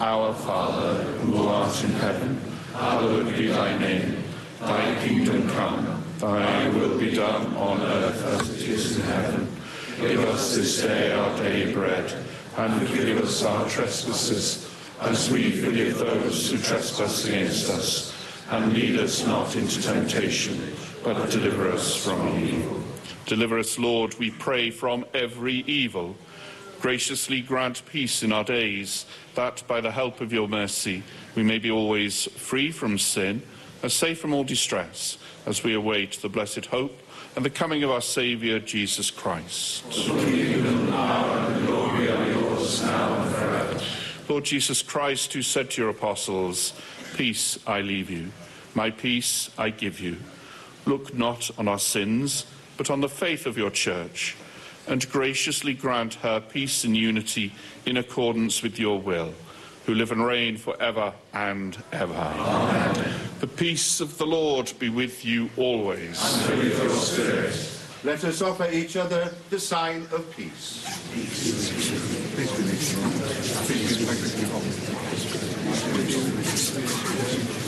Our Father, who art in heaven, hallowed be thy name. Thy kingdom come, thy will be done on earth as it is in heaven. Give us this day our daily bread, and forgive us our trespasses, as we forgive those who trespass against us. And lead us not into temptation, but deliver us from evil. Deliver us, Lord, we pray, from every evil. Graciously grant peace in our days, that by the help of your mercy we may be always free from sin, and safe from all distress, as we await the blessed hope and the coming of our Saviour, Jesus Christ. The kingdom, power, and glory are yours now and forever. Lord Jesus Christ, who said to your apostles, "Peace I leave you, my peace I give you," look not on our sins, but on the faith of your Church, and graciously grant her peace and unity in accordance with your will, who live and reign for ever and ever. Amen. The peace of the Lord be with you always. And with your spirit. Let us offer each other the sign of peace. Peace.